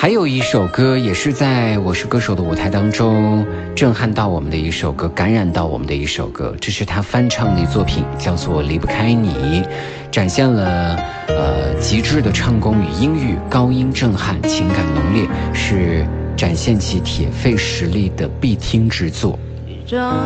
还有一首歌也是在我是歌手的舞台当中震撼到我们的一首歌，感染到我们的一首歌，这是他翻唱的作品，叫做离不开你，展现了极致的唱功与音域，高音震撼，情感浓烈，是展现其铁肺实力的必听之作。